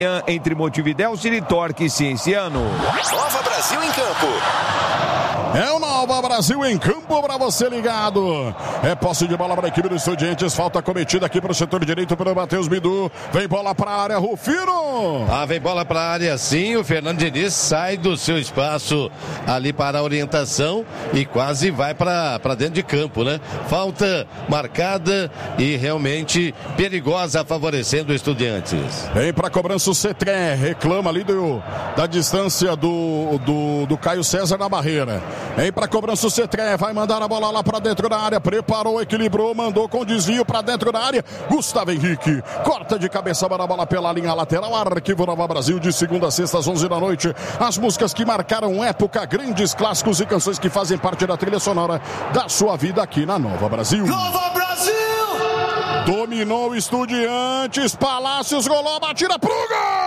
Entre Montevidéu, Torque e Cienciano. Nova Brasil em campo. É o Nova Brasil em campo para você ligado. É posse de bola para a equipe dos Estudiantes. Falta cometida aqui para o setor direito pelo Matheus Bidu. Vem bola para a área, Rufino. Vem bola para a área sim. O Fernando Diniz sai do seu espaço ali para a orientação e quase vai para dentro de campo, né? Falta marcada e realmente perigosa, favorecendo o Estudiantes. Vem para a cobrança o Cetré. Reclama ali da distância do Caio César na barreira. Vem para a cobrança o Cetré, vai mandar a bola lá para dentro da área, preparou, equilibrou, mandou com desvio para dentro da área. Gustavo Henrique, corta de cabeça para a bola pela linha lateral. Arquivo Nova Brasil, de segunda a sexta às 11 da noite. As músicas que marcaram época, grandes clássicos e canções que fazem parte da trilha sonora da sua vida aqui na Nova Brasil. Nova Brasil! Dominou o Estudiantes, Palácios rolou a batida pro gol!